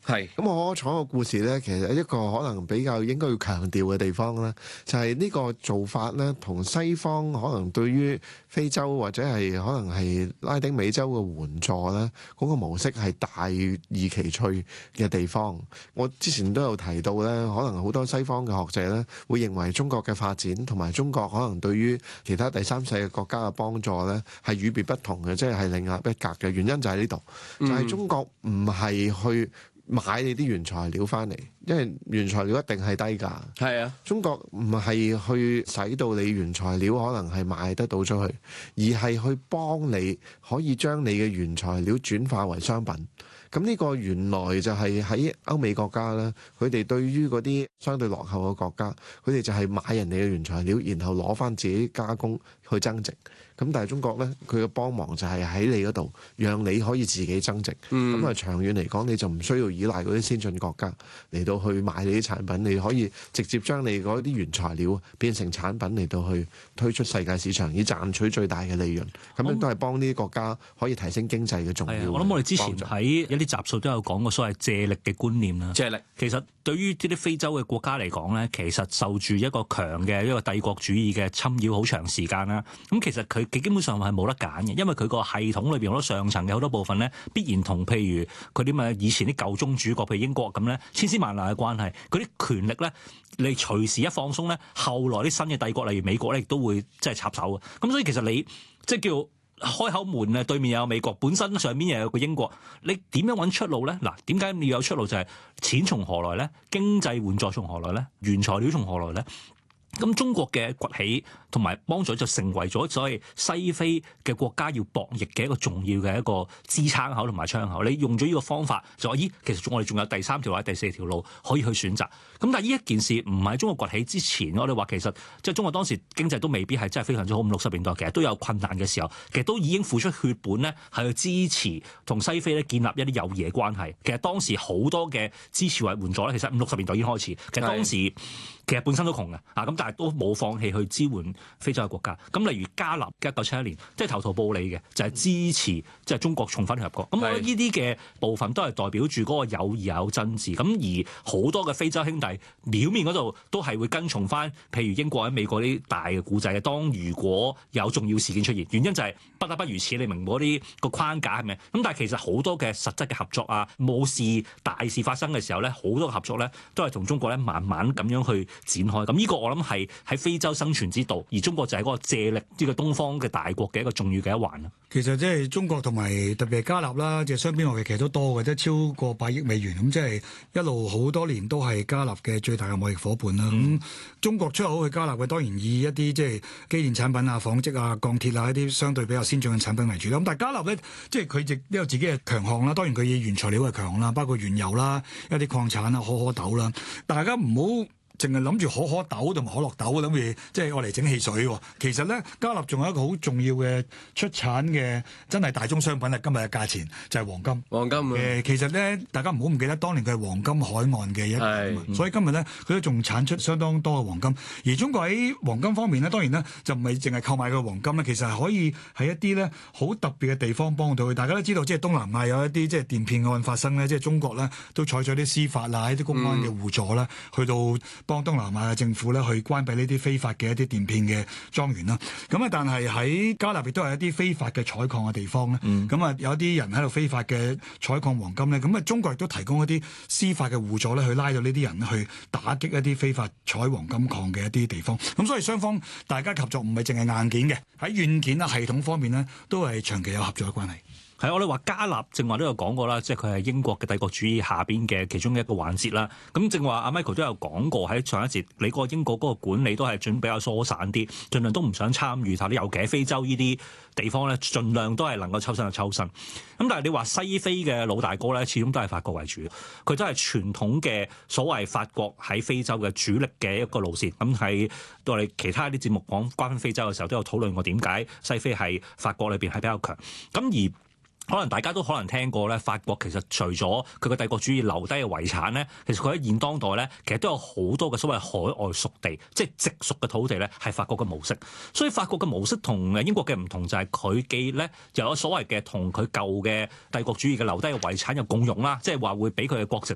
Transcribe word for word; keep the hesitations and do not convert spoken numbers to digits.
係咁可可廠嘅故事咧，其實一個可能比較應該要強調嘅地方咧，就係呢個做法咧，同西方可能對於非洲或者係可能係拉丁美洲嘅援助咧，嗰個模式係大異其趣嘅地方。我之前都有提到咧，可能好多西方嘅學者咧，會認為中國嘅發展同埋中國可能對於其他第三世界國家嘅幫助咧，係與別不同嘅，即係係另立一格嘅原因就喺呢度，就係中國唔係去買你啲原材料翻嚟，因為原材料一定係低價。 係啊， 中國唔係去使到你原材料可能係賣得到出去，而係去幫你可以將你嘅原材料轉化為商品。咁呢個原來就係喺歐美國家咧，佢哋對於嗰啲相對落後嘅國家，佢哋就係買人哋嘅原材料，然後攞翻自己加工去增值。咁但係中國咧，佢嘅幫忙就係喺你嗰度，讓你可以自己增值。咁啊、嗯，長遠嚟講，你就唔需要依賴嗰啲先進國家嚟到去買你啲產品，你可以直接將你嗰啲原材料變成產品嚟到去推出世界市場，以賺取最大嘅利潤。咁樣都係幫呢啲國家可以提升經濟嘅重要。 我諗我哋之前喺一啲集數都有講過所謂借力嘅觀念啦。 借力其實對於呢啲非洲嘅國家嚟講咧，其實受住一個強嘅一個帝國主義嘅侵擾好長時間啦。咁其實佢佢基本上係冇得揀嘅，因為佢個系統裏邊好多上層嘅好多部分咧，必然同譬如佢啲咩以前啲舊宗主國，譬如英國咁咧，千絲萬縷嘅關係。嗰啲權力咧，你隨時一放鬆咧，後來啲新嘅帝國，例如美國咧，亦都會即係插手嘅。咁所以其實你即係叫開口門啊，對面又有美國，本身上面又有個英國，你點樣揾出路咧？嗱，點解你要有出路？就係錢從何來咧？經濟援助從何來咧？原材料從何來咧？咁中國嘅崛起同埋幫助就成為咗所謂西非嘅國家要博弈嘅一個重要嘅一個支撐口同埋窗口。你用咗呢個方法就話，咦，其實我哋仲有第三條或者第四條路可以去選擇。咁但係呢一件事唔係中國崛起之前，我哋話其實即係中國當時經濟都未必係真係非常之好。五六十年代其實都有困難嘅時候，其實都已經付出血本咧，係去支持同西非咧建立一啲友誼嘅關係。其實當時好多嘅支持或援助咧，其實五六十年代已經開始。其實當時其實本身都窮嘅啊，咁但係都冇放棄去支援非洲嘅國家。咁例如加納一九七一年，即係投桃報李嘅，就係、是、支持即係中國重返聯合國。咁我覺得呢啲嘅部分都係代表住嗰個友誼有真摯。咁而好多嘅非洲兄弟表面嗰度都係會跟從翻，譬如英國喺美國啲大嘅故仔嘅。當如果有重要事件出現，原因就係不得不如此。你明嗰啲個框架係咪？咁但係其實好多嘅實質嘅合作啊，冇事大事發生嘅時候咧，好多嘅合作咧都係同中國咧慢慢咁樣去展開。咁呢個我諗係喺非洲生存之道，而中國就係嗰個借力呢個東方嘅大國嘅一個重要嘅一環啦。 其實即係中國同埋特別係加納啦，即係雙邊貿易其實都多嘅，即係超過百億美元，咁即係一路好多年都係加納嘅最大嘅貿易伙伴啦。咁、嗯、中國出口去加納嘅當然以一啲即係機電產品啊、紡織啊、鋼鐵啊一啲相對比較先進嘅產品為主啦。咁但係加納咧，即係佢亦都有自己嘅強項啦。當然佢以原材料係強啦，包括原油啦、一啲礦產啊、可可豆啦。大家唔好淨係諗住可可豆同埋可樂豆諗住即係我嚟整汽水喎。其實咧，加納仲有一個好重要嘅出產嘅真係大宗商品啊！今日嘅價錢就係黃金。 黃金誒、 呃，其實咧，大家唔好唔記得，當年佢係黃金海岸嘅一個，是所以今日咧佢都仲產出相當多嘅黃金。而中國喺黃金方面咧，當然咧就唔係淨係購買個黃金咧，其實係可以喺一啲咧好特別嘅地方幫到佢。大家都知道，即係東南亞有一啲即係電騙案發生咧，即係中國咧都採取啲司法啊、一啲公安嘅互助啦，嗯、去到幫東南亞嘅政府咧去關閉呢啲非法嘅一啲電騙嘅莊園啦。咁啊，但係喺加納亦都係一啲非法嘅採礦嘅地方咧。咁啊、嗯，有啲人喺度非法嘅採礦黃金咧。咁啊，中國亦都提供一啲司法嘅互助咧，去拉到呢啲人去打擊一啲非法採黃金礦嘅一啲地方。咁所以雙方大家合作唔係淨係硬件嘅，喺軟件啊系統方面咧，都係長期有合作嘅關係。 係，我哋話加納正話都有講過啦，即係佢係英國嘅帝國主義下邊嘅其中一個環節啦。咁正話阿 Michael 都有講過喺上一節，你個英國嗰個管理都係準比較疏散啲，盡量都唔想參與下啲，尤其喺非洲呢啲地方咧，盡量都係能夠抽身就抽身。咁但係你話西非嘅老大哥咧，始終都係法國為主，佢都係傳統嘅所謂法國喺非洲嘅主力嘅一個路線。咁喺我哋其他啲節目講關於非洲嘅時候，都有討論過點解西非係法國裏邊係比較強。咁而可能大家都可能聽過咧，法國其實除咗佢個帝國主義留低嘅遺產咧，其實佢喺現當代咧，其實都有好多嘅所謂海外屬地，即係直屬嘅土地咧，係法國嘅模式。所以法國嘅模式同英國嘅唔同就係佢既咧又有所謂嘅同佢舊嘅帝國主義嘅留低嘅遺產有共用啦，即係話會俾佢嘅國籍